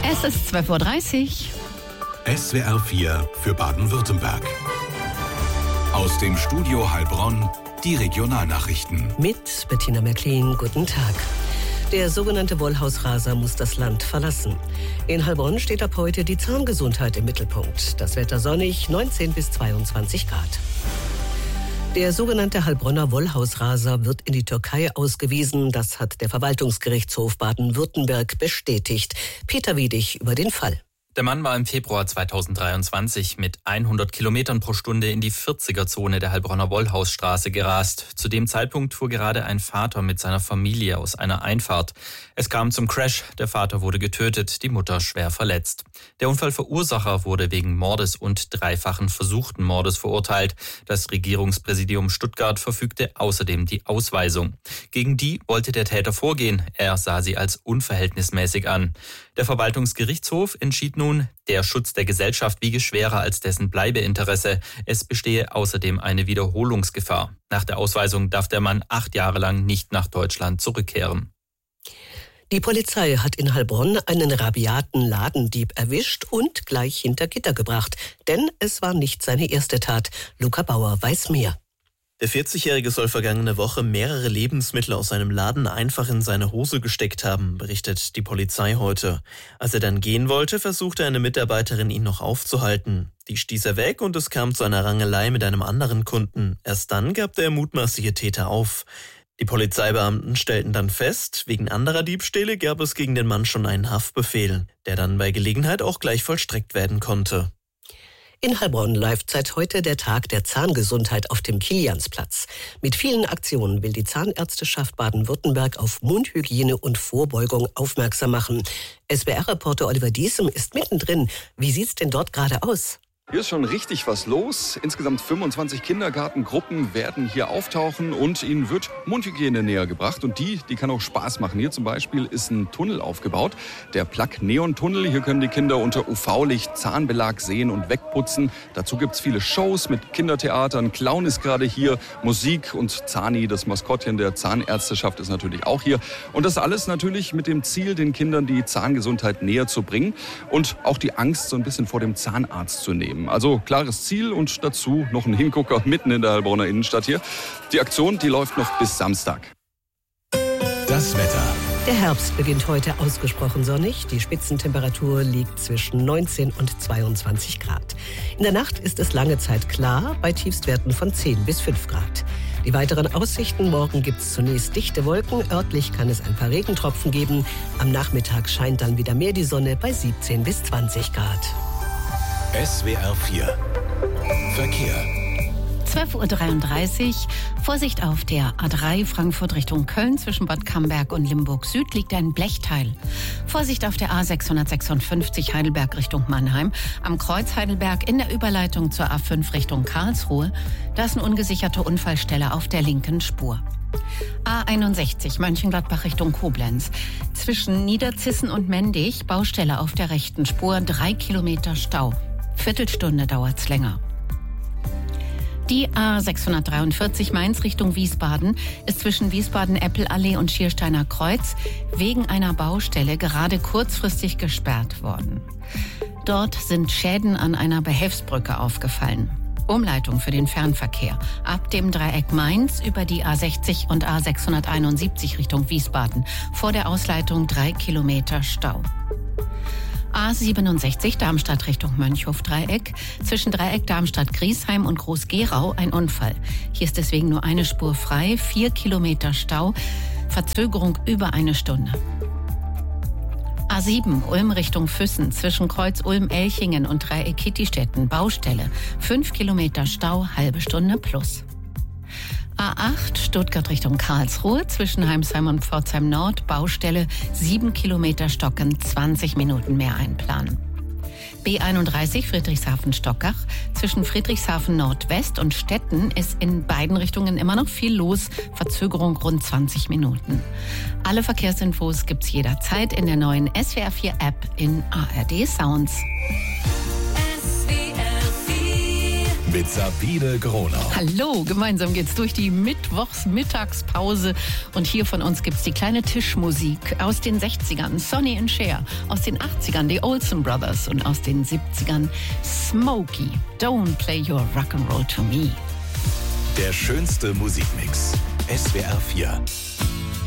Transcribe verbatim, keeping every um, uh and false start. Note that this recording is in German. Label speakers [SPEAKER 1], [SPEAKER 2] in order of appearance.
[SPEAKER 1] Es ist zwölf Uhr dreißig.
[SPEAKER 2] S W R vier für Baden-Württemberg. Aus dem Studio Heilbronn die Regionalnachrichten.
[SPEAKER 3] Mit Bettina Merklin, guten Tag. Der sogenannte Wollhausraser muss das Land verlassen. In Heilbronn steht ab heute die Zahngesundheit im Mittelpunkt. Das Wetter sonnig, neunzehn bis zweiundzwanzig Grad. Der sogenannte Heilbronner Wollhausraser wird in die Türkei ausgewiesen. Das hat der Verwaltungsgerichtshof Baden-Württemberg bestätigt. Peter Wiedig über den Fall.
[SPEAKER 4] Der Mann war im Februar zweitausenddreiundzwanzig mit hundert Kilometern pro Stunde in die vierziger-Zone der Heilbronner Wollhausstraße gerast. Zu dem Zeitpunkt fuhr gerade ein Vater mit seiner Familie aus einer Einfahrt. Es kam zum Crash. Der Vater wurde getötet, die Mutter schwer verletzt. Der Unfallverursacher wurde wegen Mordes und dreifachen versuchten Mordes verurteilt. Das Regierungspräsidium Stuttgart verfügte außerdem die Ausweisung. Gegen die wollte der Täter vorgehen. Er sah sie als unverhältnismäßig an. Der Verwaltungsgerichtshof entschied nun, der Schutz der Gesellschaft wiege schwerer als dessen Bleibeinteresse. Es bestehe außerdem eine Wiederholungsgefahr. Nach der Ausweisung darf der Mann acht Jahre lang nicht nach Deutschland zurückkehren.
[SPEAKER 3] Die Polizei hat in Heilbronn einen rabiaten Ladendieb erwischt und gleich hinter Gitter gebracht. Denn es war nicht seine erste Tat. Luca Bauer weiß mehr.
[SPEAKER 5] Der vierzigjährige soll vergangene Woche mehrere Lebensmittel aus seinem Laden einfach in seine Hose gesteckt haben, berichtet die Polizei heute. Als er dann gehen wollte, versuchte eine Mitarbeiterin, ihn noch aufzuhalten. Die stieß er weg und es kam zu einer Rangelei mit einem anderen Kunden. Erst dann gab der mutmaßliche Täter auf. Die Polizeibeamten stellten dann fest, wegen anderer Diebstähle gab es gegen den Mann schon einen Haftbefehl, der dann bei Gelegenheit auch gleich vollstreckt werden konnte.
[SPEAKER 3] In Heilbronn läuft seit heute der Tag der Zahngesundheit auf dem Kiliansplatz. Mit vielen Aktionen will die Zahnärzteschaft Baden-Württemberg auf Mundhygiene und Vorbeugung aufmerksam machen. S W R-Reporter Oliver Diesem ist mittendrin. Wie sieht's denn dort gerade aus?
[SPEAKER 6] Hier ist schon richtig was los. Insgesamt fünfundzwanzig Kindergartengruppen werden hier auftauchen und ihnen wird Mundhygiene näher gebracht. Und die, die kann auch Spaß machen. Hier zum Beispiel ist ein Tunnel aufgebaut, der Plug-Neon-Tunnel. Hier können die Kinder unter U V-Licht Zahnbelag sehen und wegputzen. Dazu gibt's viele Shows mit Kindertheatern. Clown ist gerade hier, Musik und Zani, das Maskottchen der Zahnärzteschaft, ist natürlich auch hier. Und das alles natürlich mit dem Ziel, den Kindern die Zahngesundheit näher zu bringen und auch die Angst so ein bisschen vor dem Zahnarzt zu nehmen. Also klares Ziel und dazu noch ein Hingucker mitten in der Heilbronner Innenstadt hier. Die Aktion, die läuft noch bis Samstag.
[SPEAKER 2] Das Wetter.
[SPEAKER 3] Der Herbst beginnt heute ausgesprochen sonnig. Die Spitzentemperatur liegt zwischen neunzehn und zweiundzwanzig Grad. In der Nacht ist es lange Zeit klar, bei Tiefstwerten von zehn bis fünf Grad. Die weiteren Aussichten: Morgen gibt es zunächst dichte Wolken. Örtlich kann es ein paar Regentropfen geben. Am Nachmittag scheint dann wieder mehr die Sonne bei siebzehn bis zwanzig Grad.
[SPEAKER 2] S W R vier Verkehr.
[SPEAKER 1] zwölf Uhr dreiunddreißig. Vorsicht auf der A drei Frankfurt Richtung Köln. Zwischen Bad Camberg und Limburg Süd liegt ein Blechteil. Vorsicht auf der A sechshundertsechsundfünfzig Heidelberg Richtung Mannheim. Am Kreuz Heidelberg in der Überleitung zur A fünf Richtung Karlsruhe. Da ist eine ungesicherte Unfallstelle auf der linken Spur. A einundsechzig Mönchengladbach Richtung Koblenz. Zwischen Niederzissen und Mendig Baustelle auf der rechten Spur. Drei Kilometer Stau. Viertelstunde dauert's länger. Die A sechshundertdreiundvierzig Mainz Richtung Wiesbaden ist zwischen Wiesbaden-Eppelallee und Schiersteiner Kreuz wegen einer Baustelle gerade kurzfristig gesperrt worden. Dort sind Schäden an einer Behelfsbrücke aufgefallen. Umleitung für den Fernverkehr. Ab dem Dreieck Mainz über die A sechzig und A sechshunderteinundsiebzig Richtung Wiesbaden. Vor der Ausleitung drei Kilometer Stau. A siebenundsechzig Darmstadt Richtung Mönchhof-Dreieck. Zwischen Dreieck Darmstadt-Griesheim und Groß-Gerau ein Unfall. Hier ist deswegen nur eine Spur frei, vier Kilometer Stau, Verzögerung über eine Stunde. A sieben Ulm Richtung Füssen. Zwischen Kreuz Ulm-Elchingen und Dreieck Kittistetten Baustelle. fünf Kilometer Stau, halbe Stunde plus. A acht Stuttgart Richtung Karlsruhe, zwischen Heimsheim und Pforzheim Nord, Baustelle, sieben Kilometer Stocken, zwanzig Minuten mehr einplanen. B einunddreißig Friedrichshafen-Stockach, zwischen Friedrichshafen Nordwest und Stetten ist in beiden Richtungen immer noch viel los, Verzögerung rund zwanzig Minuten. Alle Verkehrsinfos gibt's jederzeit in der neuen S W R vier App in A R D Sounds.
[SPEAKER 2] mit Sabine Gronau.
[SPEAKER 1] Hallo, gemeinsam geht's durch die Mittwochsmittagspause und hier von uns gibt's die kleine Tischmusik aus den sechzigern, Sonny and Cher, aus den achtzigern, die Olsen Brothers und aus den siebzigern, Smokey, Don't Play Your Rock'n'Roll to Me.
[SPEAKER 2] Der schönste Musikmix. S W R vier.